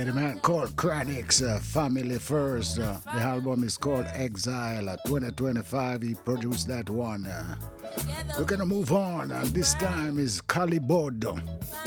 the man called Chronix, Family First. The album is called Exile. 2025, he produced that one. We're gonna move on, and this time is Calibodo.